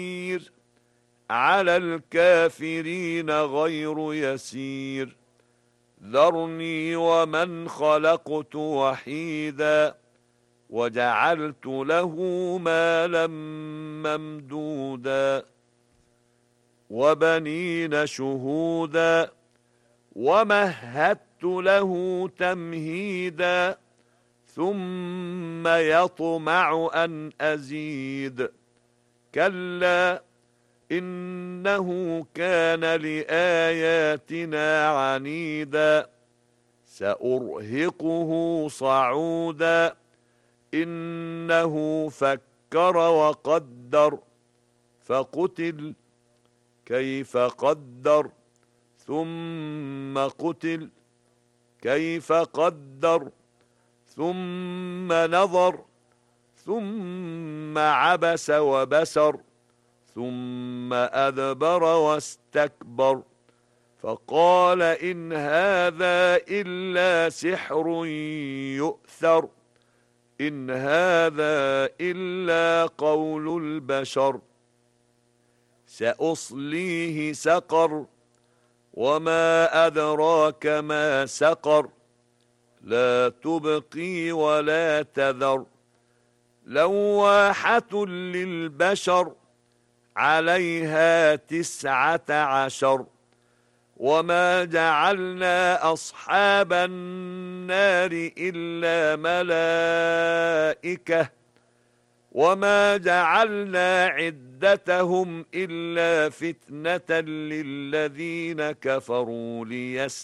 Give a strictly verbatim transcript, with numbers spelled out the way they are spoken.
على الكافرين غير يسير ذرني ومن خلقت وحيدا وجعلت له مالا ممدودا وبنين شهودا ومهدت له تمهيدا ثم يطمع أن أزيد كلا إنه كان لآياتنا عنيدا سأرهقه صعودا إنه فكر وقدر فقتل كيف قدر ثم قتل كيف قدر ثم نظر ثم عبس وبسر ثم أدبر واستكبر فقال إن هذا إلا سحر يؤثر إن هذا إلا قول البشر سأصليه سقر وما أدراك ما سقر لا تبقي ولا تذر لواحة للبشر عليها تسعة عشر وما جعلنا أصحاب النار إلا ملائكة وما جعلنا عدتهم إلا فتنة للذين كفروا ليستيقنوا